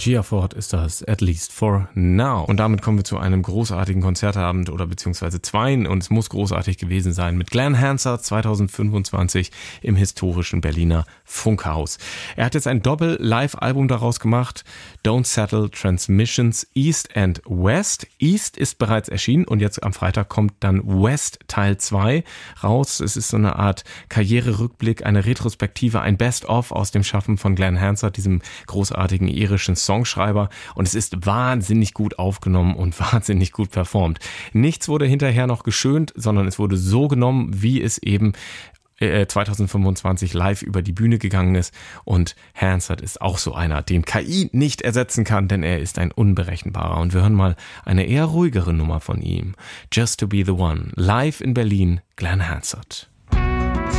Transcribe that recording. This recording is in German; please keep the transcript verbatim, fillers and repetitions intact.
Gia Ford ist das, at least for now. Und damit kommen wir zu einem großartigen Konzertabend oder beziehungsweise zweien, und es muss großartig gewesen sein, mit Glen Hansard zweitausendfünfundzwanzig im historischen Berliner Funkhaus. Er hat jetzt ein Doppel-Live-Album daraus gemacht, Don't Settle Transmissions East and West. East ist bereits erschienen und jetzt am Freitag kommt dann West Teil zwei raus. Es ist so eine Art Karriererückblick, eine Retrospektive, ein Best-of aus dem Schaffen von Glen Hansard, diesem großartigen irischen Songschreiber, und es ist wahnsinnig gut aufgenommen und wahnsinnig gut performt. Nichts wurde hinterher noch geschönt, sondern es wurde so genommen, wie es eben zweitausendfünfundzwanzig live über die Bühne gegangen ist, und Hansard ist auch so einer, den K I nicht ersetzen kann, denn er ist ein unberechenbarer, und wir hören mal eine eher ruhigere Nummer von ihm. Just to be the one, live in Berlin, Glen Hansard.